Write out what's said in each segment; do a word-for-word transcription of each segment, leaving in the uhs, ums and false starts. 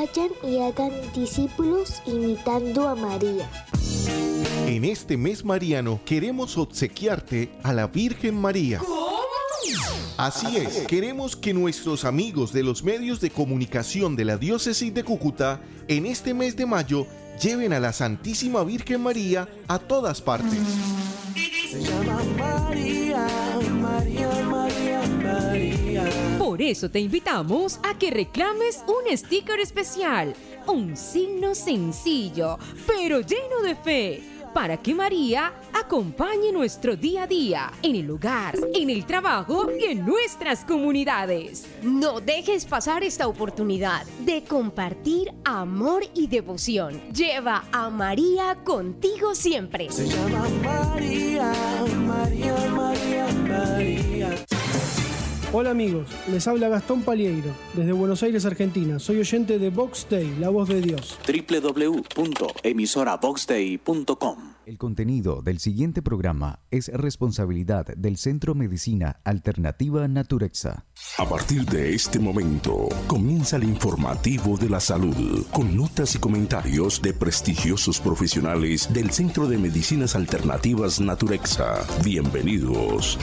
Vayan y hagan discípulos imitando a María. En este mes mariano queremos obsequiarte a la Virgen María. ¿Cómo? Así es, queremos que nuestros amigos de los medios de comunicación de la Diócesis de Cúcuta en este mes de mayo lleven a la Santísima Virgen María a todas partes. Se llama María, María, María, María. Por eso te invitamos a que reclames un sticker especial, un signo sencillo, pero lleno de fe, para que María acompañe nuestro día a día, en el hogar, en el trabajo y en nuestras comunidades. No dejes pasar esta oportunidad de compartir amor y devoción. Lleva a María contigo siempre. Se llama María, María, María, María. Hola amigos, les habla Gastón Palieiro, desde Buenos Aires, Argentina. Soy oyente de Vox Day, la voz de Dios. doble u doble u doble u punto emisora vox day punto com. El contenido del siguiente programa es responsabilidad del Centro Medicina Alternativa Naturexa. A partir de este momento, comienza el informativo de la salud, con notas y comentarios de prestigiosos profesionales del Centro de Medicinas Alternativas Naturexa. Bienvenidos.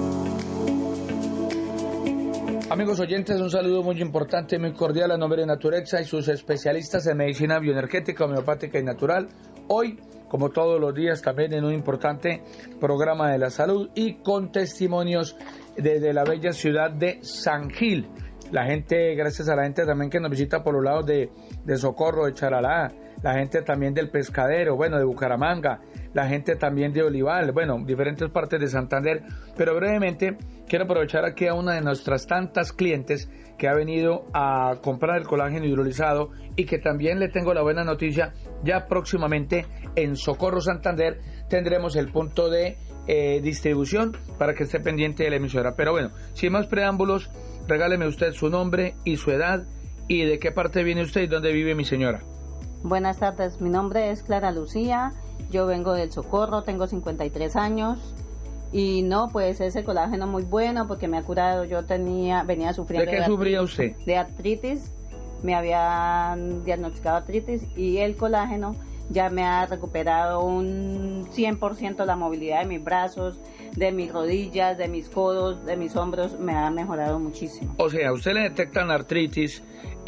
Amigos oyentes, un saludo muy importante, muy cordial a nombre de Naturexa y sus especialistas en medicina bioenergética, homeopática y natural. Hoy, como todos los días, también en un importante programa de la salud y con testimonios desde la bella ciudad de San Gil. La gente, gracias a la gente también que nos visita por los lados de, de Socorro, de Charalá, la gente también del Pescadero, bueno, de Bucaramanga, la gente también de Olival, bueno, diferentes partes de Santander, pero brevemente quiero aprovechar aquí a una de nuestras tantas clientes que ha venido a comprar el colágeno hidrolizado y que también le tengo la buena noticia, ya próximamente en Socorro, Santander, tendremos el punto de eh, distribución para que esté pendiente de la emisora. Pero bueno, sin más preámbulos, regáleme usted su nombre y su edad y de qué parte viene usted y dónde vive mi señora. Buenas tardes, mi nombre es Clara Lucía, yo vengo del Socorro, tengo cincuenta y tres años y no, pues ese colágeno muy bueno porque me ha curado, yo tenía, venía sufriendo ¿De qué de sufría usted? De artritis, me habían diagnosticado artritis y el colágeno ya me ha recuperado un cien por ciento la movilidad de mis brazos, de mis rodillas, de mis codos, de mis hombros, me ha mejorado muchísimo. O sea, a usted le detectan artritis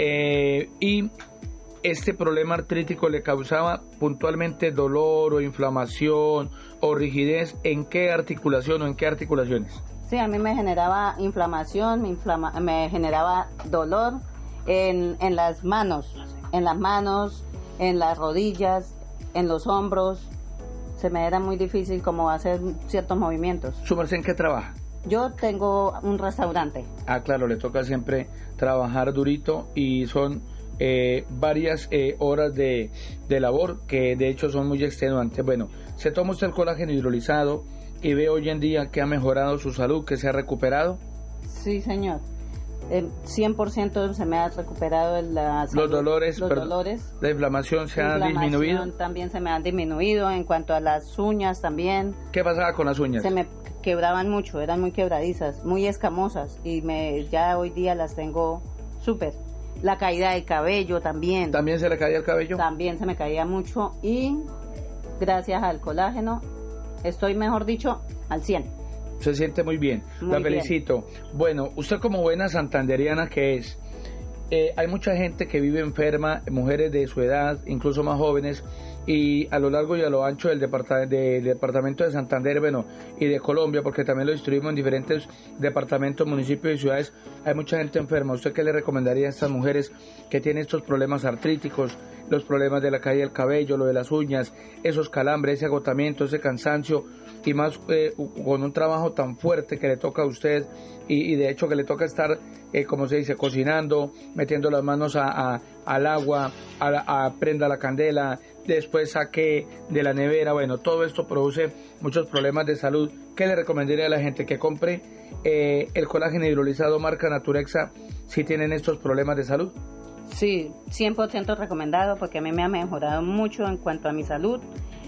eh, y este problema artrítico le causaba puntualmente dolor o inflamación o rigidez. ¿En qué articulación o en qué articulaciones? Sí, a mí me generaba inflamación, me, inflama, me generaba dolor en, en las manos, en las manos, en las rodillas, en los hombros. Se me era muy difícil como hacer ciertos movimientos. ¿Su merced en qué trabaja? Yo tengo un restaurante. Ah, claro, le toca siempre trabajar durito y son eh, varias eh, horas de, de labor que de hecho son muy extenuantes. Bueno, se toma usted el colágeno hidrolizado y ve hoy en día que ha mejorado su salud, que se ha recuperado. Sí, señor. El cien por ciento se me ha recuperado la salud, los dolores, los perdón, dolores. La inflamación se ha disminuido. También se me han disminuido en cuanto a las uñas también. ¿Qué pasaba con las uñas? Se me quebraban mucho, eran muy quebradizas, muy escamosas y me ya hoy día las tengo súper. La caída del cabello también. ¿También se le caía el cabello? También se me caía mucho y gracias al colágeno estoy, mejor dicho, al cien. Se siente muy bien, muy la felicito. Bien. Bueno, usted como buena santanderiana que es, eh, hay mucha gente que vive enferma, mujeres de su edad, incluso más jóvenes, y a lo largo y a lo ancho del departamento de, de, departamento de Santander, bueno, y de Colombia, porque también lo distribuimos en diferentes departamentos, municipios y ciudades, hay mucha gente enferma. ¿Usted qué le recomendaría a estas mujeres que tienen estos problemas artríticos, los problemas de la caída del cabello, lo de las uñas, esos calambres, ese agotamiento, ese cansancio, y más eh, con un trabajo tan fuerte que le toca a usted y, y de hecho que le toca estar, eh, como se dice, cocinando, metiendo las manos a, a, al agua, a, a prenda la candela, después saque de la nevera? Bueno, todo esto produce muchos problemas de salud. ¿Qué le recomendaría a la gente? Que compre eh, el colágeno hidrolizado marca Naturexa si tienen estos problemas de salud. Sí, cien por ciento recomendado porque a mí me ha mejorado mucho en cuanto a mi salud.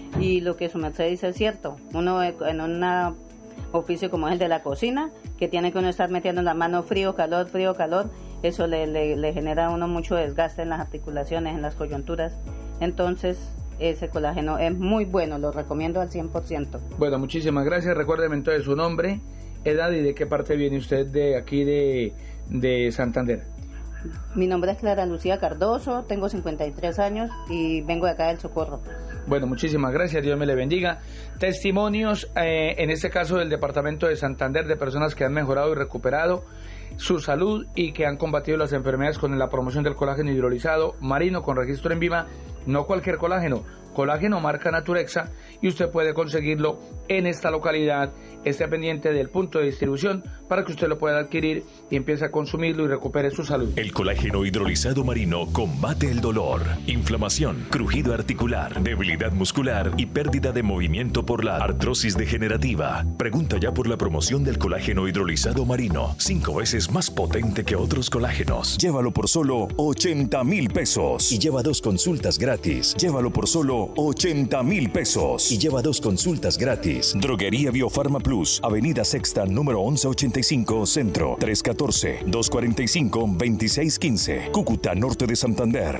Y lo que su merced dice es cierto, uno en un oficio como es el de la cocina, que tiene que uno estar metiendo en la mano frío, calor, frío, calor, eso le, le, le genera a uno mucho desgaste en las articulaciones, en las coyunturas. Entonces, ese colágeno es muy bueno, lo recomiendo al cien por ciento. Bueno, muchísimas gracias. Recuérdeme entonces su nombre, edad y de qué parte viene usted de aquí de, de Santander. Mi nombre es Clara Lucía Cardoso, tengo cincuenta y tres años y vengo de acá del Socorro. Bueno, muchísimas gracias, Dios me le bendiga. Testimonios, eh, en este caso del departamento de Santander, de personas que han mejorado y recuperado su salud y que han combatido las enfermedades con la promoción del colágeno hidrolizado marino con registro en Vima. No cualquier colágeno, colágeno marca Naturexa, y usted puede conseguirlo en esta localidad. Esté pendiente del punto de distribución para que usted lo pueda adquirir y empiece a consumirlo y recupere su salud. El colágeno hidrolizado marino combate el dolor, inflamación, crujido articular, debilidad muscular y pérdida de movimiento por la artrosis degenerativa. Pregunta ya por la promoción del colágeno hidrolizado marino, cinco veces más potente que otros colágenos. Llévalo por solo ochenta mil pesos y lleva dos consultas gratis. Llévalo por solo ochenta mil pesos y lleva dos consultas gratis. Droguería Biofarma Plus, Avenida Sexta, número once ochenta y cinco, Centro, tres uno cuatro, dos cuatro cinco, dos seis uno cinco, Cúcuta, norte de Santander.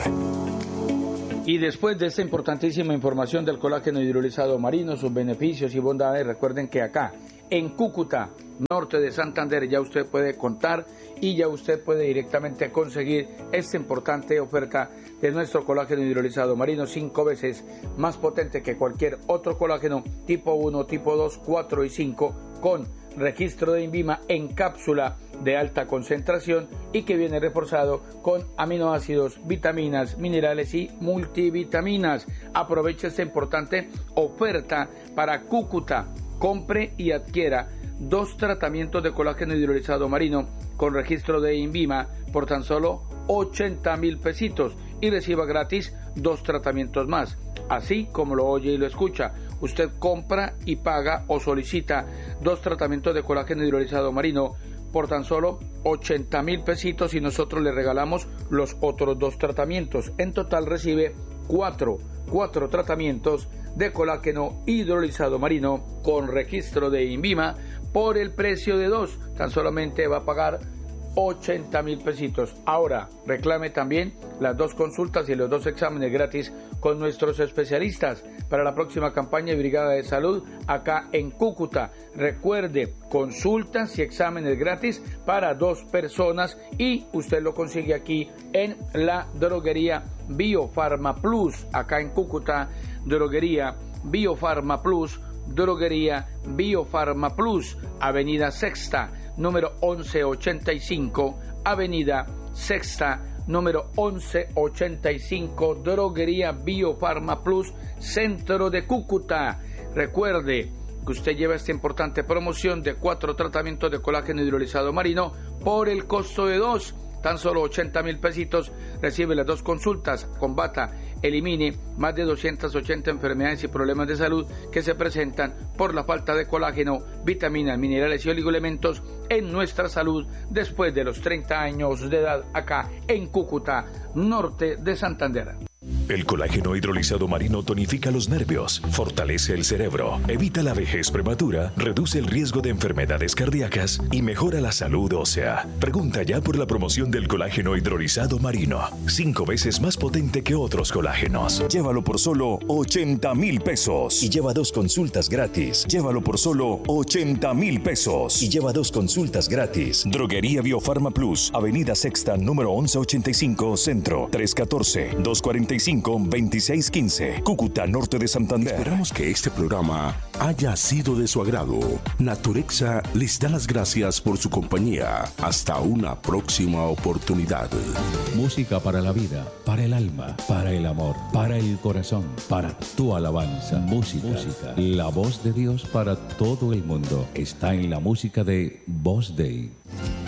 Y después de esta importantísima información del colágeno hidrolizado marino, sus beneficios y bondades, recuerden que acá, en Cúcuta, norte de Santander, ya usted puede contar y ya usted puede directamente conseguir esta importante oferta de nuestro colágeno hidrolizado marino, cinco veces más potente que cualquier otro colágeno, tipo uno, tipo dos, cuatro y cinco, con registro de INVIMA en cápsula de alta concentración y que viene reforzado con aminoácidos, vitaminas, minerales y multivitaminas. Aproveche esta importante oferta para Cúcuta. Compre y adquiera dos tratamientos de colágeno hidrolizado marino con registro de INVIMA por tan solo ochenta mil pesitos y reciba gratis dos tratamientos más. Así como lo oye y lo escucha, usted compra y paga o solicita dos tratamientos de colágeno hidrolizado marino por tan solo ochenta mil pesitos y nosotros le regalamos los otros dos tratamientos. En total recibe cuatro, cuatro tratamientos de colágeno hidrolizado marino con registro de INVIMA por el precio de dos. Tan solamente va a pagar ochenta mil pesitos. Ahora reclame también las dos consultas y los dos exámenes gratis con nuestros especialistas para la próxima campaña de Brigada de Salud acá en Cúcuta. Recuerde, consultas y exámenes gratis para dos personas y usted lo consigue aquí en la droguería Biofarma Plus, acá en Cúcuta. Droguería Biofarma Plus, droguería Biofarma Plus, Avenida Sexta, número once ochenta y cinco, Avenida Sexta, número once ochenta y cinco, droguería Biofarma Plus, centro de Cúcuta. Recuerde que usted lleva esta importante promoción de cuatro tratamientos de colágeno hidrolizado marino por el costo de dos. Tan solo ochenta mil pesitos, recibe las dos consultas, combata, elimine más de doscientas ochenta enfermedades y problemas de salud que se presentan por la falta de colágeno, vitaminas, minerales y oligoelementos en nuestra salud después de los treinta años de edad acá en Cúcuta, norte de Santander. El colágeno hidrolizado marino tonifica los nervios, fortalece el cerebro, evita la vejez prematura, reduce el riesgo de enfermedades cardíacas y mejora la salud ósea. Pregunta ya por la promoción del colágeno hidrolizado marino, cinco veces más potente que otros colágenos. Llévalo por solo ochenta mil pesos y lleva dos consultas gratis. Llévalo por solo ochenta mil pesos y lleva dos consultas gratis. Droguería Biofarma Plus, Avenida Sexta, número once ochenta y cinco, Centro, tres uno cuatro, dos cuatro cinco, dos seis uno cinco, Cúcuta, norte de Santander. Esperamos que este programa haya sido de su agrado. Naturexa les da las gracias por su compañía. Hasta una próxima oportunidad. Música para la vida, para el alma, para el amor, para el corazón, para tu alabanza. Música, música. La voz de Dios para todo el mundo está en la música de Voz Day.